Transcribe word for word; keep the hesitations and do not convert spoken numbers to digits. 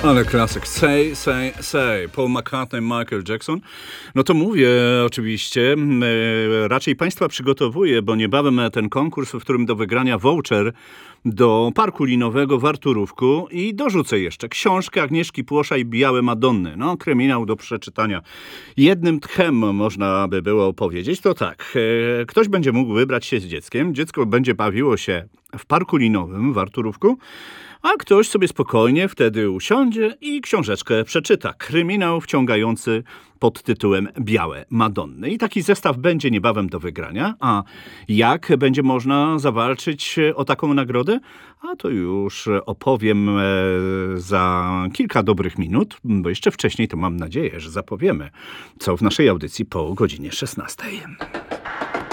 Ale klasyk. Say, say, say. Paul McCartney, Michael Jackson. No to mówię oczywiście. E, raczej państwa przygotowuję, bo niebawem ten konkurs, w którym do wygrania voucher do parku linowego w Arturówku i dorzucę jeszcze książkę Agnieszki Płosza i Białe Madonny. No, kryminał do przeczytania. Jednym tchem można by było powiedzieć, to tak. E, ktoś będzie mógł wybrać się z dzieckiem. Dziecko będzie bawiło się w parku linowym w Arturówku, a ktoś sobie spokojnie wtedy usiądzie i książeczkę przeczyta. Kryminał wciągający pod tytułem Białe Madonny. I taki zestaw będzie niebawem do wygrania. A jak będzie można zawalczyć o taką nagrodę? A to już opowiem za kilka dobrych minut, bo jeszcze wcześniej to mam nadzieję, że zapowiemy, co w naszej audycji po godzinie szesnastej.